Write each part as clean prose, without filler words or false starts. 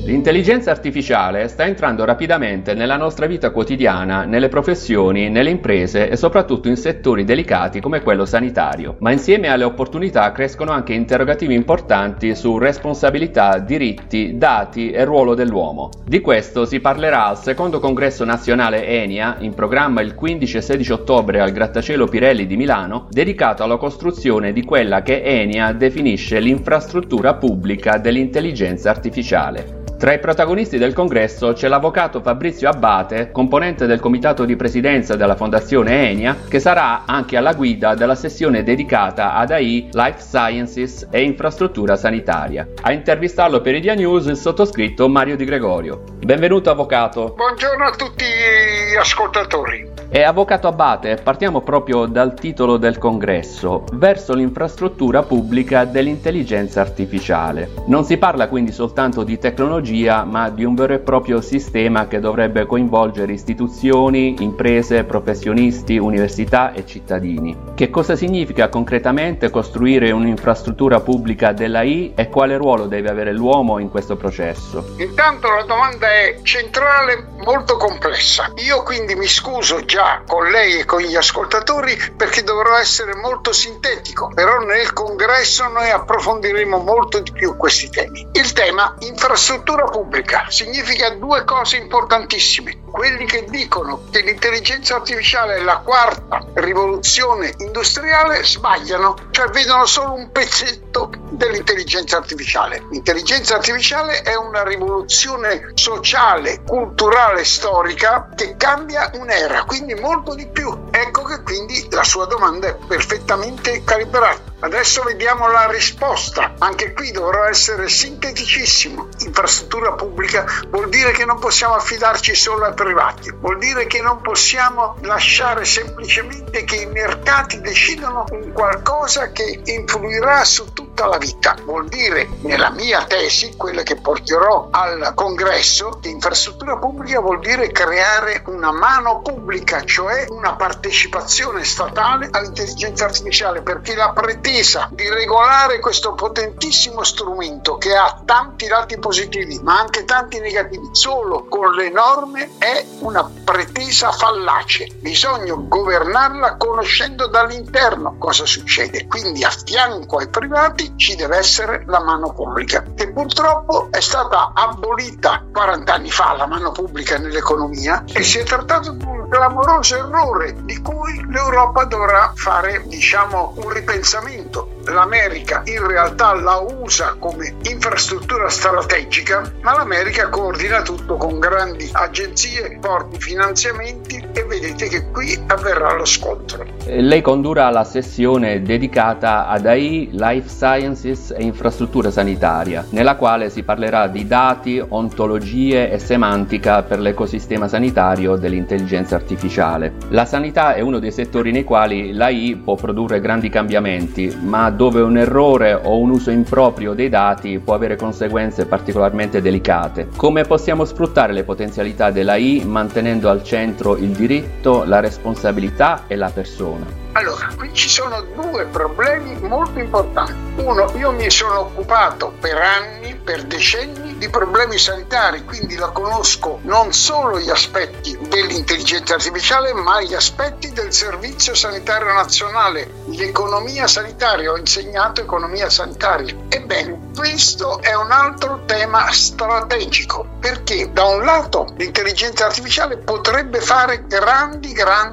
L'intelligenza artificiale sta entrando rapidamente nella nostra vita quotidiana, nelle professioni, nelle imprese e soprattutto in settori delicati come quello sanitario. Ma insieme alle opportunità crescono anche interrogativi importanti su responsabilità, diritti, dati e ruolo dell'uomo. Di questo si parlerà al secondo congresso nazionale ENIA, in programma il 15 e 16 ottobre al Grattacielo Pirelli di Milano, dedicato alla costruzione di quella che ENIA definisce l'infrastruttura pubblica dell'intelligenza artificiale. Tra i protagonisti del congresso c'è l'avvocato Fabrizio Abbate, componente del comitato di presidenza della Fondazione ENIA, che sarà anche alla guida della sessione dedicata ad AI, Life Sciences e infrastruttura sanitaria. A intervistarlo per Idia News il sottoscritto Mario Di Gregorio. Benvenuto avvocato. Buongiorno a tutti gli ascoltatori. E avvocato Abbate, partiamo proprio dal titolo del congresso, verso l'infrastruttura pubblica dell'intelligenza artificiale. Non si parla quindi soltanto di tecnologia, ma di un vero e proprio sistema che dovrebbe coinvolgere istituzioni, imprese, professionisti, università e cittadini. Che cosa significa concretamente costruire un'infrastruttura pubblica dell'AI e quale ruolo deve avere l'uomo in questo processo? Intanto la domanda è centrale, molto complessa. Io quindi mi scuso già con lei e con gli ascoltatori perché dovrò essere molto sintetico, però nel congresso noi approfondiremo molto di più questi temi. Il tema infrastruttura pubblica significa due cose importantissime. Quelli che dicono che l'intelligenza artificiale è la quarta rivoluzione industriale sbagliano, cioè vedono solo un pezzetto dell'intelligenza artificiale. L'intelligenza artificiale è una rivoluzione sociale, culturale, storica che cambia un'era, quindi molto di più. Ecco che quindi la sua domanda è perfettamente calibrata. Adesso vediamo la risposta. Anche qui dovrò essere sinteticissimo. Infrastruttura pubblica vuol dire che non possiamo affidarci solo ai privati, vuol dire che non possiamo lasciare semplicemente che i mercati decidano un qualcosa che influirà su tutta la vita. Vuol dire, nella mia tesi, quella che porterò al congresso, che infrastruttura pubblica vuol dire creare una mano pubblica, cioè una partecipazione statale all'intelligenza artificiale, perché la pretesa di regolare questo potentissimo strumento che ha tanti lati positivi ma anche tanti negativi solo con le norme è una pretesa fallace. Bisogna governarla conoscendo dall'interno cosa succede, quindi a fianco ai privati ci deve essere la mano pubblica, che purtroppo è stata abolita 40 anni fa, la mano pubblica nell'economia, e si è trattato di un clamoroso errore di cui l'Europa dovrà fare, un ripensamento. L'America in realtà la usa come infrastruttura strategica, ma l'America coordina tutto con grandi agenzie, forti finanziamenti, e vedete che qui avverrà lo scontro. Lei condurrà la sessione dedicata ad AI, Life Sciences e infrastruttura sanitaria, nella quale si parlerà di dati, ontologie e semantica per l'ecosistema sanitario dell'intelligenza artificiale. La sanità è uno dei settori nei quali l'AI può produrre grandi cambiamenti, ma dove un errore o un uso improprio dei dati può avere conseguenze particolarmente delicate. Come possiamo sfruttare le potenzialità dell'AI mantenendo al centro il diritto, la responsabilità e la persona? Allora, qui ci sono due problemi molto importanti. Uno, io mi sono occupato per anni, per decenni, di problemi sanitari, quindi la conosco non solo gli aspetti dell'intelligenza artificiale, ma gli aspetti del Servizio Sanitario Nazionale, l'economia sanitaria. Ho insegnato economia sanitaria. Ebbene, questo è un altro tema strategico, perché da un lato l'intelligenza artificiale potrebbe fare grandi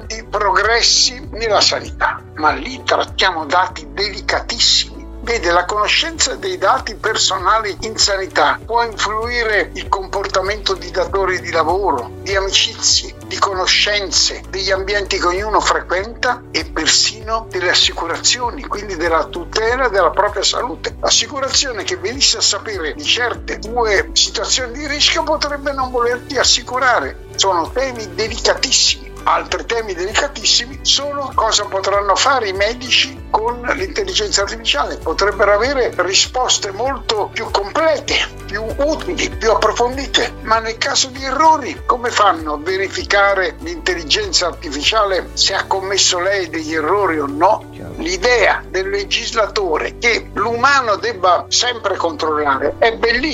progressi nella sanità, ma lì trattiamo dati delicatissimi. Vede, la conoscenza dei dati personali in sanità può influire il comportamento di datori di lavoro, di amicizie, di conoscenze, degli ambienti che ognuno frequenta e persino delle assicurazioni, quindi della tutela della propria salute. L'assicurazione che venisse a sapere di certe tue situazioni di rischio potrebbe non volerti assicurare. Sono temi delicatissimi. Altri temi delicatissimi sono cosa potranno fare i medici con l'intelligenza artificiale. Potrebbero avere risposte molto più complete, più utili, più approfondite, ma nel caso di errori come fanno a verificare l'intelligenza artificiale se ha commesso lei degli errori o no? L'idea del legislatore che l'umano debba sempre controllare è bellissima.